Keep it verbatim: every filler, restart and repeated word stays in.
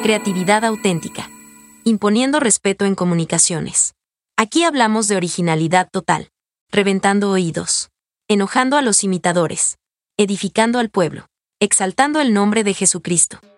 Creatividad auténtica. Imponiendo respeto en comunicaciones. Aquí hablamos de originalidad total. Reventando oídos. Enojando a los imitadores. Edificando al pueblo. Exaltando el nombre de Jesucristo.